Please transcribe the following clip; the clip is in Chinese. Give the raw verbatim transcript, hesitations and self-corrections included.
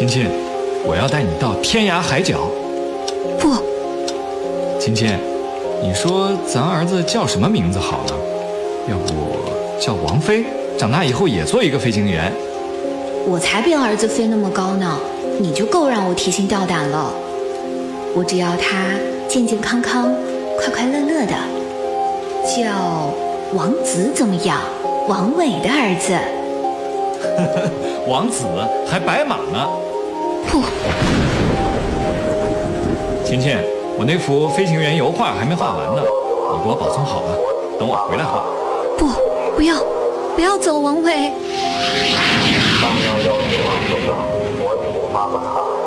亲亲，我要带你到天涯海角。 不， 亲亲，你说咱儿子叫什么名字好呢？要不叫王飞，长大以后也做一个飞行员。 我才比儿子飞那么高呢，你就够让我提心吊胆了。我只要他健健康康、快快乐乐的，叫王子怎么样？王伟的儿子。 王子还白马呢。 不， 亲亲，我那幅飞行员油画还没画完呢，你给我保存好了，等我回来画。 不，不要，不要走，王伟。 八幺幺零号收到。